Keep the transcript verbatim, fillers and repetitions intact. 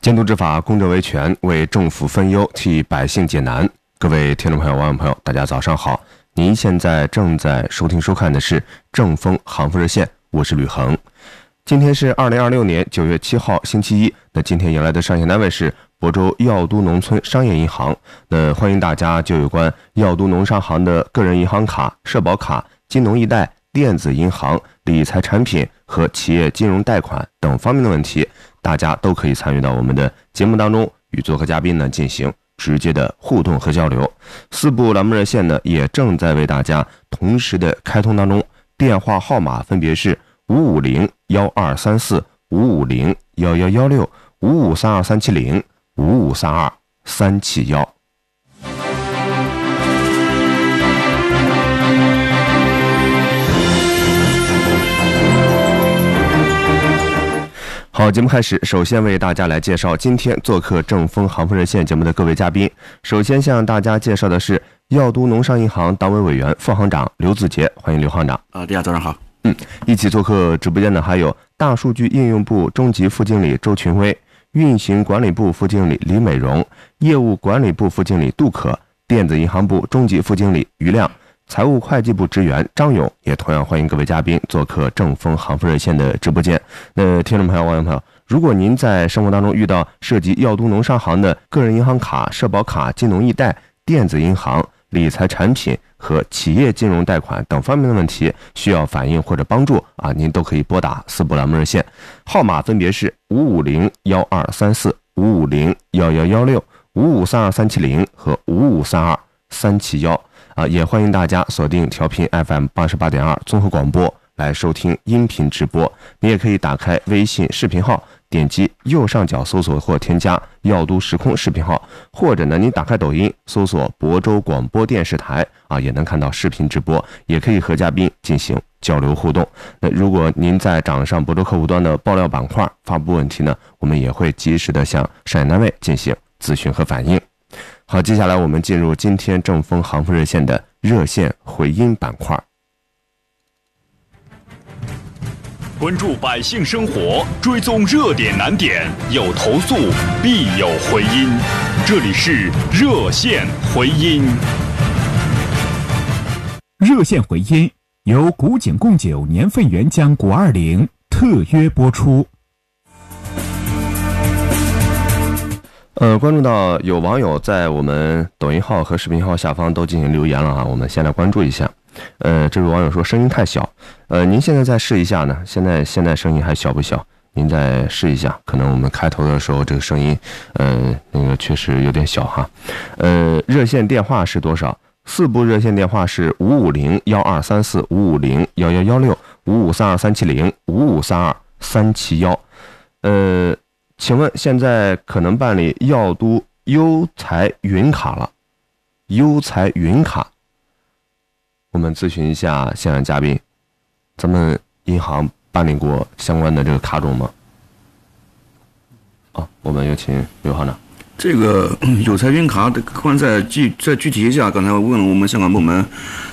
监督执法，公正维权，为政府分忧，替百姓解难。各位听众朋友、网友朋友，大家早上好！您现在正在收听收看的是正风航风热线，我是吕恒。今天是二零二六年九月七号，星期一。那今天迎来的上线单位是亳州耀都农村商业银行。那欢迎大家就有关耀都农商行的个人银行卡、社保卡、金农易贷、电子银行、理财产品和企业金融贷款等方面的问题，大家都可以参与到我们的节目当中，与做客嘉宾呢进行直接的互动和交流。四部栏目热线呢也正在为大家同时的开通当中，电话号码分别是五五零幺二三四、五五零幺幺幺六、五五三二三七零、五五三二三七幺。好，节目开始，首先为大家来介绍今天做客正风航风热线节目的各位嘉宾。首先向大家介绍的是耀都农商银行党委委员、副行长刘自杰，欢迎刘行长。 啊，大家早上好。 嗯，一起做客直播间的还有大数据应用部中级副经理周群威、运行管理部副经理李美荣、业务管理部副经理杜可、电子银行部中级副经理于亮、财务会计部职员张勇，也同样欢迎各位嘉宾做客正风航风热线的直播间。那听众朋友、网友朋友，如果您在生活当中遇到涉及耀都农商行的个人银行卡、社保卡、金农易贷、电子银行、理财产品和企业金融贷款等方面的问题，需要反映或者帮助啊，您都可以拨打四部栏目热线，号码分别是五五零幺二三四、五五零幺幺幺六、五五三二三七零和五五三二三七幺。啊，也欢迎大家锁定调频 F M 八十八点二综合广播来收听音频直播。你也可以打开微信视频号，点击右上角搜索或添加耀都时空视频号，或者呢，你打开抖音搜索亳州广播电视台啊，也能看到视频直播，也可以和嘉宾进行交流互动。那如果您在掌上亳州客户端的爆料板块发布问题呢，我们也会及时的向上线单位进行咨询和反映。好，接下来我们进入今天正风航风热线的热线回音板块， 关注百姓生活，追踪热点难点，有投诉必有回音。这里是热线回音。 热线回音由古井贡酒年份原浆果二零特约播出。 呃，关注到有网友在我们抖音号和视频号下方都进行留言了啊，我们先来关注一下。呃，这位网友说声音太小，呃，您现在再试一下呢？现在现在声音还小不小？您再试一下，可能我们开头的时候这个声音，呃，那个确实有点小哈。呃，热线电话是多少？四部热线电话是五五零幺二三四、五五零幺幺幺六、五五三二三七零、五五三二三七幺。呃。请问现在可能办理耀都优才云卡了？优才云卡，我们咨询一下现场嘉宾，咱们银行办理过相关的这个卡种吗？啊，我们有请刘行长。 这个有才云卡，可能再具再具体一下。刚才我问了我们相关部门，